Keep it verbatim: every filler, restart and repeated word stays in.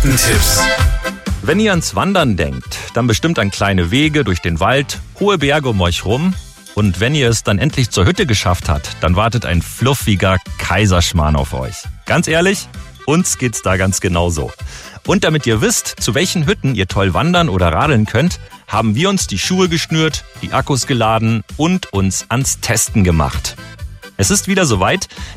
Hüttentipps. Wenn ihr ans Wandern denkt, dann bestimmt an kleine Wege durch den Wald, hohe Berge um euch rum. Und wenn ihr es dann endlich zur Hütte geschafft habt, dann wartet ein fluffiger Kaiserschmarrn auf euch. Ganz ehrlich, uns geht's da ganz genauso. Und damit ihr wisst, zu welchen Hütten ihr toll wandern oder radeln könnt, haben wir uns die Schuhe geschnürt, die Akkus geladen und uns ans Testen gemacht. Es ist wieder soweit.